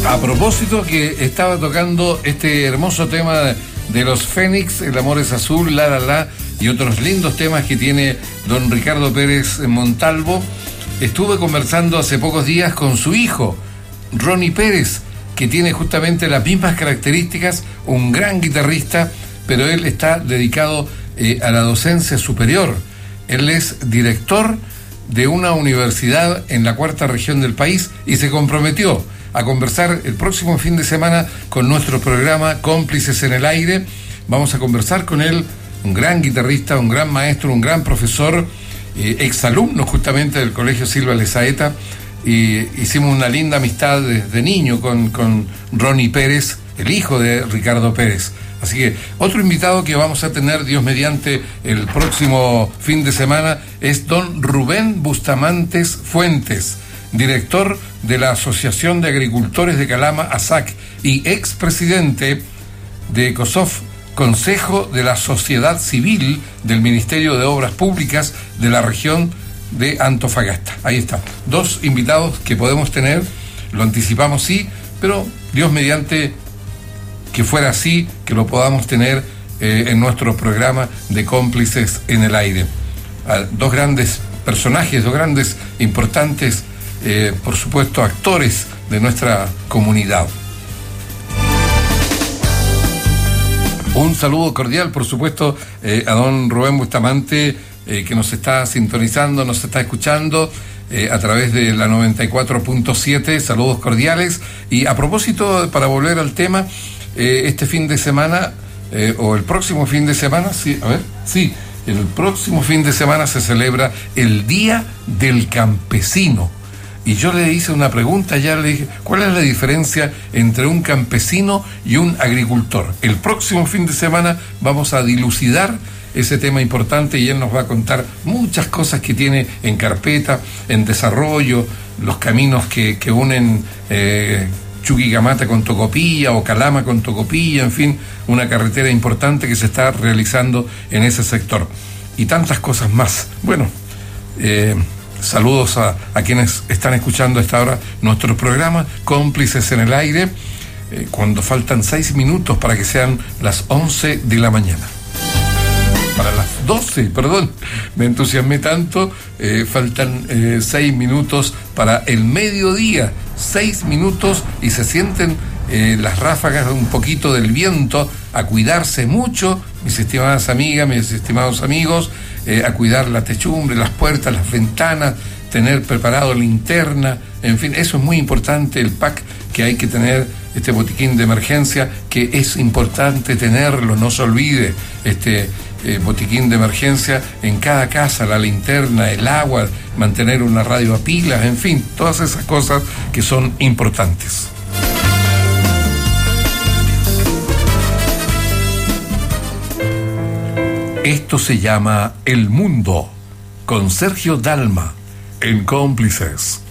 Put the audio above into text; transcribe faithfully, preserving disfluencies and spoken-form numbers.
A propósito que estaba tocando este hermoso tema de los Fénix, El amor es azul, La La La, y otros lindos temas que tiene don Ricardo Pérez Montalvo, estuve conversando hace pocos días con su hijo, Ronnie Pérez, que tiene justamente las mismas características, un gran guitarrista, pero él está dedicado eh, a la docencia superior. Él es director de una universidad en la cuarta región del país y se comprometió a conversar el próximo fin de semana con nuestro programa Cómplices en el Aire. Vamos a conversar con él, un gran guitarrista, un gran maestro, un gran profesor, eh, exalumno justamente del Colegio Silva Lezaeta, y hicimos una linda amistad desde niño con, con Ronnie Pérez, el hijo de Ricardo Pérez. Así que otro invitado que vamos a tener, Dios mediante, el próximo fin de semana es don Rubén Bustamantes Fuentes, director de la Asociación de Agricultores de Calama, ASAC, y expresidente de COSOF, Consejo de la Sociedad Civil del Ministerio de Obras Públicas de la región de Antofagasta. Ahí está, dos invitados que podemos tener, lo anticipamos sí, pero Dios mediante que fuera así, que lo podamos tener eh, en nuestro programa de Cómplices en el Aire. A dos grandes personajes, dos grandes, importantes, Eh, por supuesto, actores de nuestra comunidad. Un saludo cordial, por supuesto, eh, a don Rubén Bustamante, eh, que nos está sintonizando, nos está escuchando eh, a través de la noventa y cuatro punto siete. Saludos cordiales. Y a propósito, para volver al tema, eh, este fin de semana, eh, o el próximo fin de semana, sí, a ver, sí, el próximo fin de semana se celebra el Día del Campesino. Y yo le hice una pregunta, ya le dije, ¿cuál es la diferencia entre un campesino y un agricultor? El próximo fin de semana vamos a dilucidar ese tema importante y él nos va a contar muchas cosas que tiene en carpeta, en desarrollo, los caminos que, que unen eh, Chuquicamata con Tocopilla o Calama con Tocopilla, en fin, una carretera importante que se está realizando en ese sector. Y tantas cosas más. Bueno, eh... saludos a, a quienes están escuchando a esta hora nuestro programa Cómplices en el Aire, eh, cuando faltan seis minutos para que sean las once de la mañana. Para las doce, perdón, me entusiasmé tanto, eh, faltan eh, seis minutos para el mediodía, seis minutos y se sienten eh, las ráfagas un poquito del viento, a cuidarse mucho, mis estimadas amigas, mis estimados amigos, eh, a cuidar la techumbre, las puertas, las ventanas, tener preparado linterna, en fin, eso es muy importante, el pack que hay que tener, este botiquín de emergencia, que es importante tenerlo, no se olvide, este eh, botiquín de emergencia en cada casa, la linterna, el agua, mantener una radio a pilas, en fin, todas esas cosas que son importantes. Esto se llama El Mundo, con Sergio Dalma, en Cómplices.